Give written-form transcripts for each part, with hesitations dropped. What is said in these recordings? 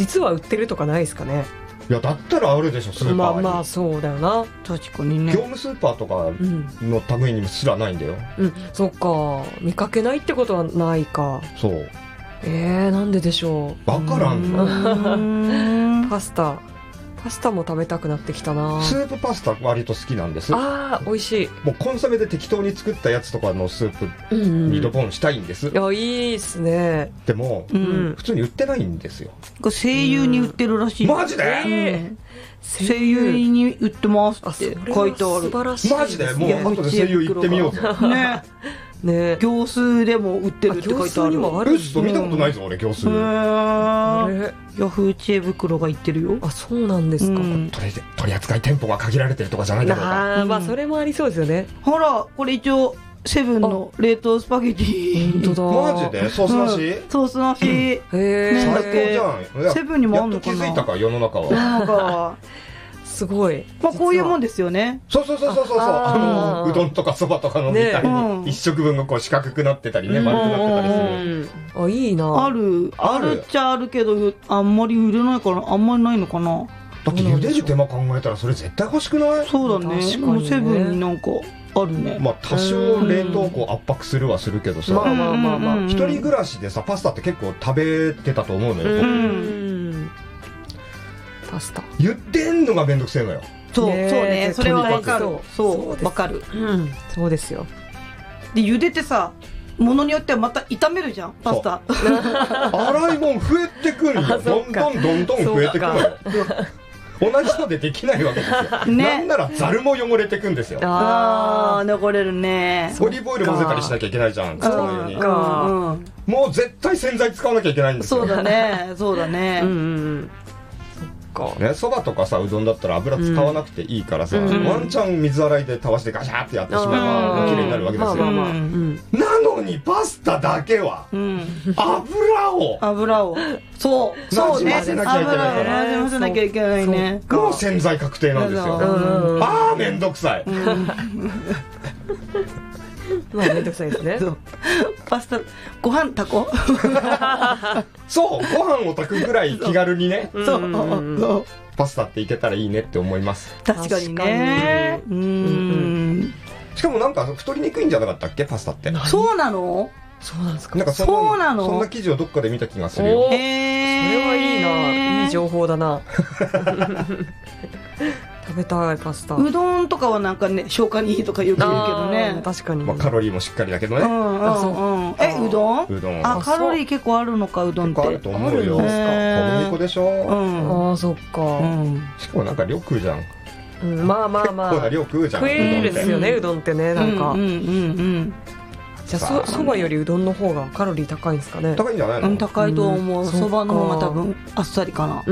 実は売ってるとかないですかね。 いやだったらあるでしょスーパーに。 まあそうだよな。 確かにね。 業務スーパーとかの類にもすらないんだよ。 そっか、見かけないってことはないか。 そう。 なんででしょう。 わからんの。 パスタも食べたくなってきたな。 スープパスタ割と好きなんです。 美味しい。 もうコンソメで適当に作ったやつとかのスープにドボンしたいんです。 いいっすね。 でも、普通に売ってないんですよ。 これ声優に売ってるらしい。 マジで？ 声優に売ってますって書いてある。 素晴らしい。 マジで？もう後で声優行ってみようぜ。 ね。業数でも売ってるって書いてある。 嘘、見たことないぞ俺業数。 ヤフー知恵袋が言ってるよ。 そうなんですか。 取扱店舗が限られてるとかじゃないだろうか。 まあそれもありそうですよね。 ほらこれ一応セブンの冷凍スパゲティ。 本当だ。 マジで？ソースなし？ ソースなし。 最高じゃん。 セブンにもあんのかな。 やっと気づいたか世の中は。 すごい。 こういうもんですよね。 そう。うどんとかそばとかのみたいに一食分がこう四角くなってたりね、丸くなってたりする。 いいな。 あるっちゃあるけど、あんまり売れないから、あんまりないのかな。 だって茹でる手間考えたらそれ絶対欲しくない？ そうだね。もうセブンになんかあるね。 まあ多少冷凍庫圧迫するはするけどさ。 まあ。 一人暮らしでさパスタって結構食べてたと思うのよ。 パスタ言ってんのがめんどくせえのよ。 そうね。それはわかる。そうわかる。 そうですよ。 で茹でてさ、ものによってはまた炒めるじゃんパスタ。 洗い物増えてくるよ。どんどん増えてくるのよ。同じのでできないわけですよ。なんならザルも汚れてくんですよ。 汚れるね。 オリーブオイル混ぜたりしなきゃいけないじゃん。使うように。もう絶対洗剤使わなきゃいけないんですよ。 そうだね。 そばとかさうどんだったら油使わなくていいからさ、ワンチャン水洗いでたわしてガシャーってやってしまえば綺麗になるわけですよ。なのにパスタだけは油をそうね、 なじませなきゃいけないから、 なじませなきゃいけないね。 もう洗剤確定なんですよ。めんどくさい。 めんどくさいですね。 パスタご飯炊こう。 そうご飯を炊くぐらい気軽にね。パスタっていけたらいいねって思います。 確かにね。 しかもなんか太りにくいんじゃなかったっけパスタって。 そうなの？ そうなんですか。 なんかそんな記事をどっかで見た気がするよ。 それはいいな。いい情報だな。食べたいパスタ。 うどんとかはなんかね消化にいいとか言うけどね。 確かに。 カロリーもしっかりだけどね。 うどん？カロリー結構あるのかうどんって。 あると思うよ。小麦粉でしょ。 そっか。 しかもなんか量食うじゃん。 まあ結構な量食うじゃん。 食えるですよねうどんってねなんか。じゃあそばよりうどんの方がカロリー高いんですかね。 高いんじゃないの？ 高いと思う。そばの方が多分あっさりかな。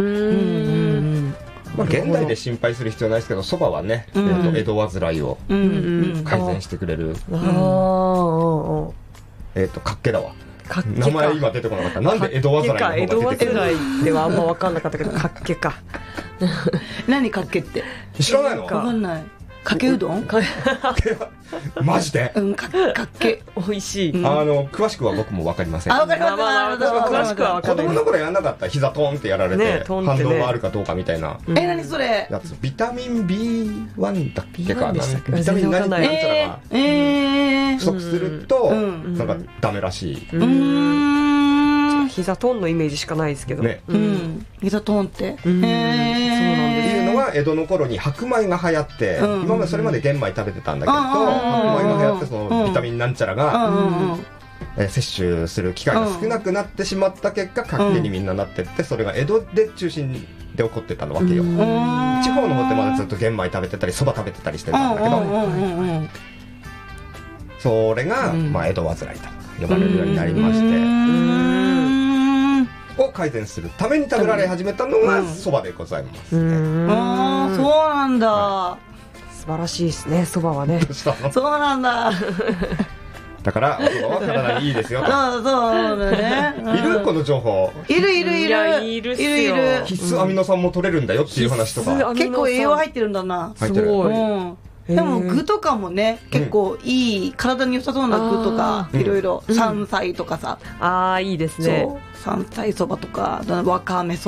現代で心配する必要ないですけど、そばはね江戸患いを改善してくれる。かっけだわ。名前今出てこなかった。なんで江戸患いの方が出てくる？ 江戸患いではあんま分かんなかったけどかっけか。 何かっけって？ 知らないの？ 分かんない。かけうどん？ マジで？ かっけ美味しい。 詳しくは僕も分かりません。 分かります。 詳しくは分かんない。 子供の頃やんなかった？膝トーンってやられて反動があるかどうかみたいな。 何それ？ やつビタミン B1 だっけか。ビタミン何ちゃらが不足するとなんかダメらしい。 膝トンのイメージしかないですけどね。 膝トンってそうなんです。っていうのは江戸の頃に白米が流行って今までそれまで玄米食べてたんだけど白米が流行ってそのビタミンなんちゃらが摂取する機会が少なくなってしまった結果活気にみんななってってそれが江戸で中心で起こってたわけよ。地方の方ってまだずっと玄米食べてたりそば食べてたりしてたんだけどそれが江戸患いと呼ばれるようになりましてを改善するために食べられ始めたのがそばでございますね。 そうなんだ。 素晴らしいですねそばはね。 そうなんだ。 だからおそばは体にいいですよと。 そうだね。 いるこの情報。 いる。 必須アミノ酸も取れるんだよっていう話とか。 結構栄養入ってるんだな。 入ってる。 でも具とかもね結構いい体に良さそうな具とかいろいろ山菜とかさ。 いいですね。 山菜そばとかわかめそ